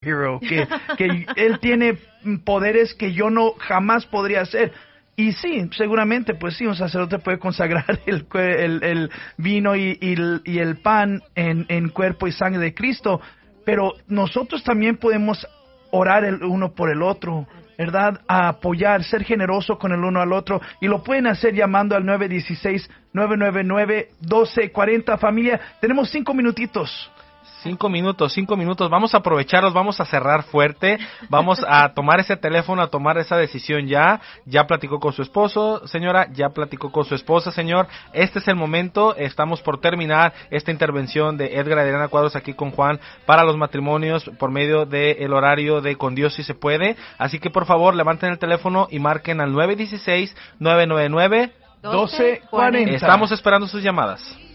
hero, que él tiene poderes que yo no jamás podría hacer. Y sí, seguramente, pues sí, un sacerdote puede consagrar el vino y el pan en cuerpo y sangre de Cristo, pero nosotros también podemos orar el uno por el otro, ¿verdad? A apoyar, ser generoso con el uno al otro, y lo pueden hacer llamando al 916-999-1240. Familia, tenemos 5 minutitos. 5 minutos, vamos a aprovecharlos, vamos a cerrar fuerte, vamos a tomar ese teléfono, a tomar esa decisión ya platicó con su esposo, señora, ya platicó con su esposa, señor, este es el momento, estamos por terminar esta intervención de Edgar Adriana Cuadros aquí con Juan para los matrimonios por medio del horario de Con Dios si se puede, así que por favor levanten el teléfono y marquen al 916-999-1240. Estamos esperando sus llamadas.